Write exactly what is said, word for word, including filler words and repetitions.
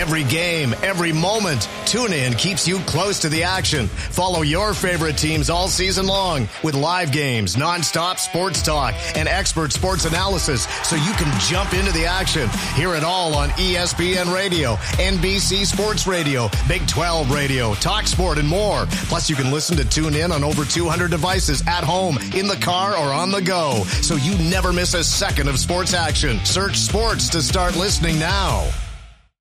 Every game, every moment, TuneIn keeps you close to the action. Follow your favorite teams all season long with live games, nonstop sports talk, and expert sports analysis so you can jump into the action. Hear it all on E S P N Radio, N B C Sports Radio, Big twelve Radio, Talk Sport, and more. Plus, you can listen to TuneIn on over two hundred devices at home, in the car, or on the go, so you never miss a second of sports action. Search sports to start listening now.